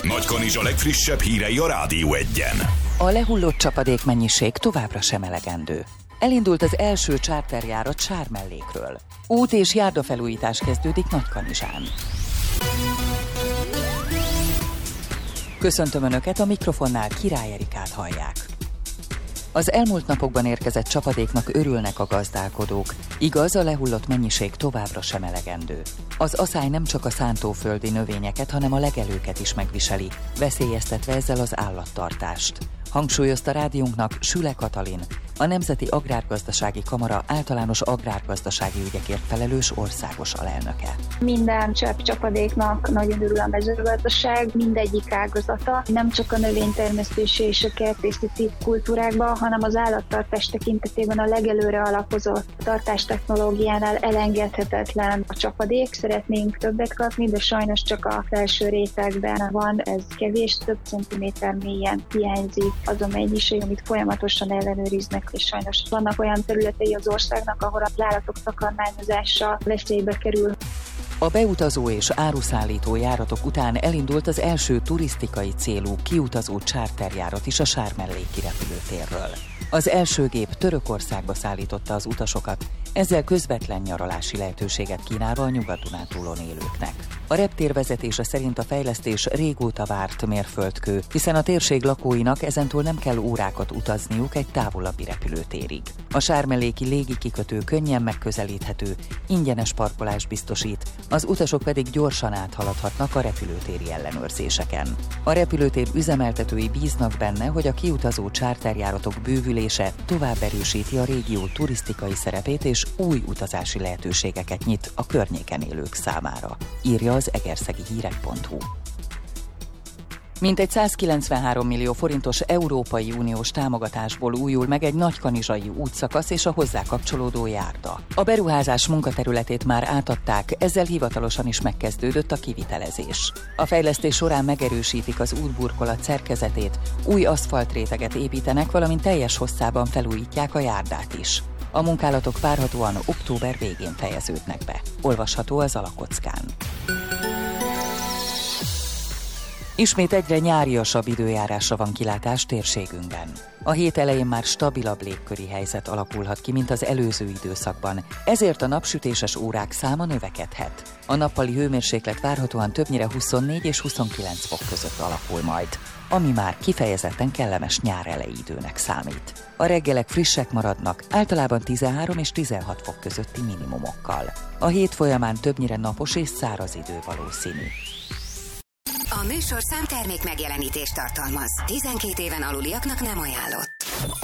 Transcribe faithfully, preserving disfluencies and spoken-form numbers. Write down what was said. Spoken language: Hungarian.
Nagykanizsa legfrissebb hírei a Rádió Egyen. A lehullott csapadék mennyiség továbbra sem elegendő. Elindult az első charterjárat Sármellékről. Út- és járdafelújítás kezdődik Nagykanizsán. Köszöntöm Önöket, a mikrofonnál Király Erikát hallják. Az elmúlt napokban érkezett csapadéknak örülnek a gazdálkodók. Igaz, a lehullott mennyiség továbbra sem elegendő. Az aszály nem csak a szántóföldi növényeket, hanem a legelőket is megviseli, veszélyeztetve ezzel az állattartást. Hangsúlyozta rádiónknak Süle Katalin, a Nemzeti Agrárgazdasági Kamara általános agrárgazdasági ügyekért felelős országos alelnöke. Minden csepp csapadéknak nagyon örül a mezőgazdaság, mindegyik ágazata, nem csak a növénytermesztési és a kertészeti kultúrákban, hanem az állattartás tekintetében a legelőre alapozott tartástechnológiánál elengedhetetlen a csapadék. Szeretnénk többet kapni, de sajnos csak a felső rétegben van, ez kevés, több centiméter mélyen hiányzik az a mennyiség, amit folyamatosan ellenőriznek, és sajnos vannak olyan területei az országnak, ahol az állatok takarmányozása veszélybe kerül. A beutazó és áruszállító járatok után elindult az első turisztikai célú kiutazó charterjárat is a Sármelléki repülőtérről. Az első gép Törökországba szállította az utasokat, ezzel közvetlen nyaralási lehetőséget kínálva a Nyugat-Dunántúlon élőknek. A reptér vezetése szerint a fejlesztés régóta várt mérföldkő, hiszen a térség lakóinak ezentúl nem kell órákat utazniuk egy távolabbi repülőtérig. A sármelléki légikikötő könnyen megközelíthető, ingyenes parkolást biztosít, az utasok pedig gyorsan áthaladhatnak a repülőtéri ellenőrzéseken. A repülőtér üzemeltetői bíznak benne, hogy a kiutazó charterjáratok bővülése tovább erősíti a régió turisztikai szerepét és új utazási lehetőségeket nyit a környéken élők számára, írja az egerszegi hírek pont hu. Mintegy százkilencvenhárom millió forintos Európai Uniós támogatásból újul meg egy nagykanizsai útszakasz és a hozzá kapcsolódó járda. A beruházás munkaterületét már átadták, ezzel hivatalosan is megkezdődött a kivitelezés. A fejlesztés során megerősítik az útburkolat szerkezetét, új aszfaltréteget építenek, valamint teljes hosszában felújítják a járdát is. A munkálatok várhatóan október végén fejeződnek be. Olvasható az alakockán. Ismét egyre nyáriasabb időjárásra van kilátás térségünkben. A hét elején már stabilabb légköri helyzet alakulhat ki, mint az előző időszakban, ezért a napsütéses órák száma növekedhet. A nappali hőmérséklet várhatóan többnyire huszonnégy és huszonkilenc fok között alakul majd, ami már kifejezetten kellemes nyárelei időnek számít. A reggelek frissek maradnak, általában tizenhárom és tizenhat fok közötti minimumokkal. A hét folyamán többnyire napos és száraz idő valószínű. A műsorszám termék megjelenítést tartalmaz. tizenkét éven aluliaknak nem ajánlott.